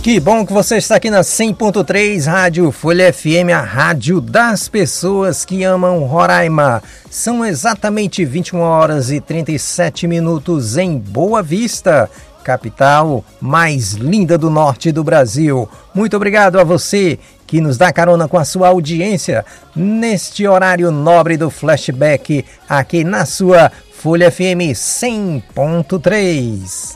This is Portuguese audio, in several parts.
Que bom que você está aqui na 100.3 Rádio Folha FM, a rádio das pessoas que amam Roraima. São exatamente 21 horas e 37 minutos em Boa Vista, capital mais linda do norte do Brasil. Muito obrigado a você que nos dá carona com a sua audiência neste horário nobre do flashback aqui na sua Folha FM 100.3.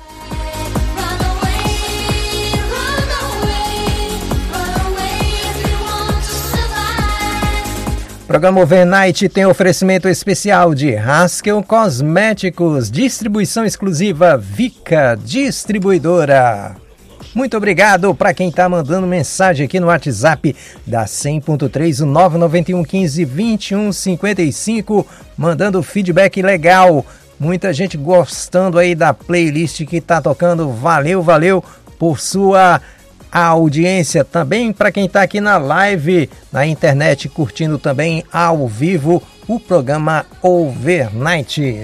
O programa Overnight tem oferecimento especial de Haskell Cosméticos, distribuição exclusiva Vica Distribuidora. Muito obrigado para quem está mandando mensagem aqui no WhatsApp da 100.3, o 991 15 21 55, mandando feedback legal. Muita gente gostando aí da playlist que está tocando. Valeu, valeu por sua audiência. Também para quem está aqui na live, na internet, curtindo também ao vivo o programa Overnight.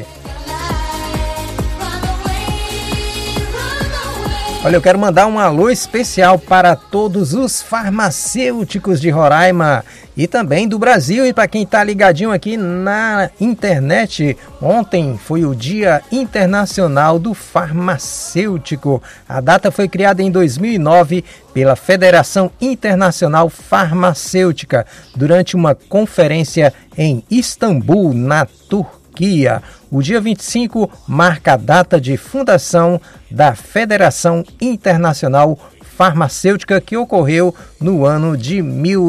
Olha, eu quero mandar um alô especial para todos os farmacêuticos de Roraima e também do Brasil. E para quem está ligadinho aqui na internet, ontem foi o Dia Internacional do Farmacêutico. A data foi criada em 2009 pela Federação Internacional Farmacêutica durante uma conferência em Istambul, na Turquia. O dia 25 marca a data de fundação da Federação Internacional Farmacêutica, que ocorreu no ano de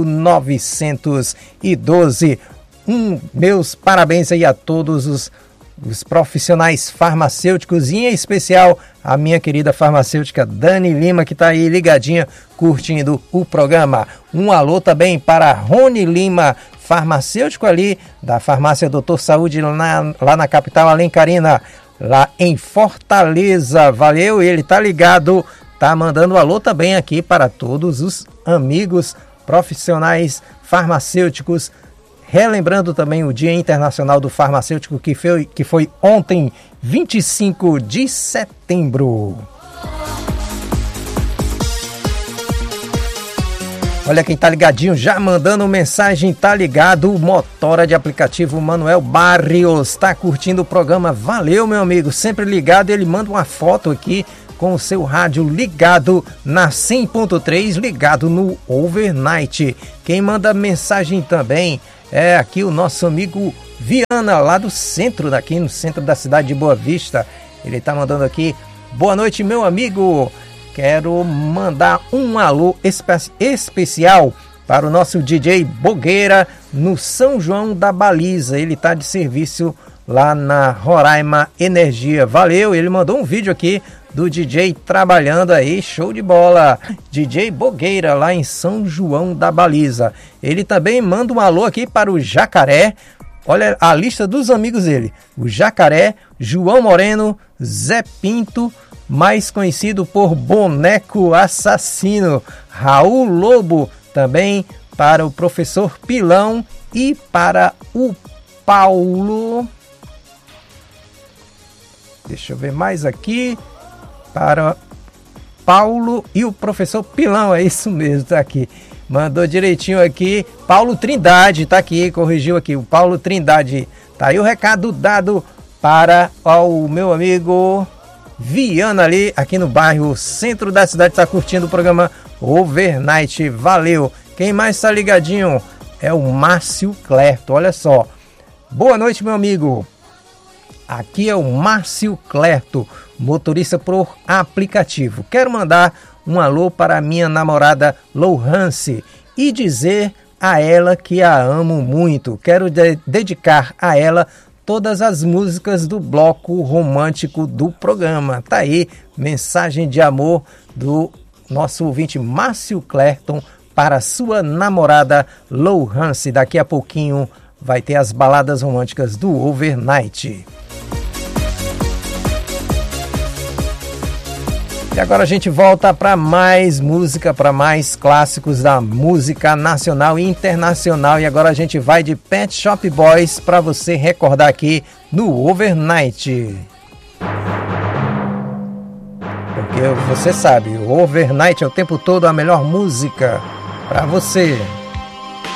1912. Meus parabéns aí a todos os profissionais farmacêuticos e em especial a minha querida farmacêutica Dani Lima, que está aí ligadinha curtindo o programa. Um alô também para Rony Lima, farmacêutico ali da farmácia Doutor Saúde lá na capital alencarina, lá em Fortaleza. Valeu, ele tá ligado, tá mandando um alô também aqui para todos os amigos profissionais farmacêuticos, relembrando também o Dia Internacional do Farmacêutico que foi ontem, 25 de setembro. Olha quem tá ligadinho, já mandando mensagem, tá ligado, o motora de aplicativo Manuel Barrios, tá curtindo o programa. Valeu, meu amigo, sempre ligado. Ele manda uma foto aqui com o seu rádio ligado na 100.3, ligado no Overnight. Quem manda mensagem também é aqui o nosso amigo Viana, lá do centro, daqui no centro da cidade de Boa Vista. Ele tá mandando aqui: boa noite, meu amigo. Quero mandar um alô especial para o nosso DJ Bogueira no São João da Baliza. Ele está de serviço lá na Roraima Energia. Valeu, ele mandou um vídeo aqui do DJ trabalhando aí, show de bola. DJ Bogueira lá em São João da Baliza. Ele também manda um alô aqui para o Jacaré. Olha a lista dos amigos dele: o Jacaré, João Moreno, Zé Pinto, mais conhecido por Boneco Assassino, Raul Lobo, também para o professor Pilão e para o Paulo. Deixa eu ver mais aqui. Para Paulo e o professor Pilão, é isso mesmo, tá aqui. Mandou direitinho aqui. Paulo Trindade, tá aqui, corrigiu aqui. O Paulo Trindade. Tá aí o recado dado para o meu amigo Viana ali, aqui no bairro centro da cidade, está curtindo o programa Overnight. Valeu. Quem mais está ligadinho é o Márcio Clerto. Olha só. Boa noite, meu amigo. Aqui é o Márcio Clerto, motorista por aplicativo. Quero mandar um alô para a minha namorada Lohance e dizer a ela que a amo muito. Quero dedicar a ela todas as músicas do bloco romântico do programa. Tá aí, mensagem de amor do nosso ouvinte Márcio Clerton para sua namorada Lohance. Daqui a pouquinho vai ter as baladas românticas do Overnight. E agora a gente volta para mais música, para mais clássicos da música nacional e internacional. E agora a gente vai de Pet Shop Boys para você recordar aqui no Overnight. Você sabe, o Overnight é o tempo todo a melhor música para você.